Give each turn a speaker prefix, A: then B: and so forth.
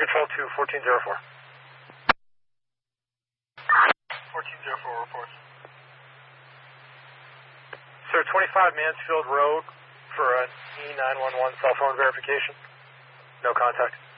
A: Control to 1404. 1404 reports. Sir, 25 Mansfield Road for an E911 cell phone verification. No contact.